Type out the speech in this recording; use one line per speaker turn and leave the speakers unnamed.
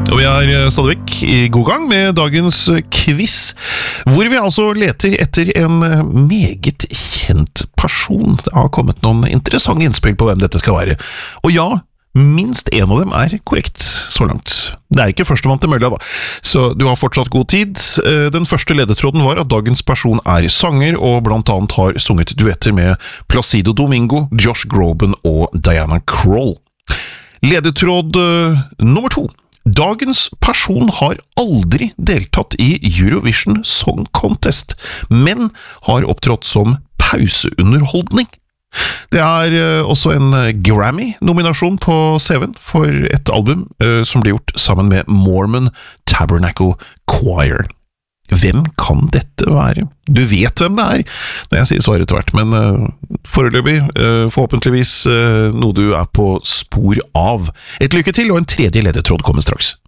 Og vi er stadig vekk i god gang med dagens quiz, hvor vi altså leter etter en meget kjent person. Det har kommet noen interessante innspill på hvem dette skal være. Og ja, minst en av dem er korrekt så langt. Det er ikke førstemann til mølla da, så du har fortsatt god tid. Den første ledetråden var at dagens person er sanger, og blant annet har sunget duetter med Placido Domingo, Josh Groban og Diana Krall. Ledetråd nummer 2. Dagens person har aldri deltatt i Eurovision Song Contest, men har opptrådt som pauseunderholdning. Det er også en Grammy-nominasjon på CV-en for et album som ble gjort sammen med Mormon Tabernacle Choir. Hvem kan dette være? Du vet hvem det er når jeg sier svaret etter hvert, men foreløpig, forhåpentligvis noe du er på spor av. Et lykke til, og en tredje ledetråd kommer straks.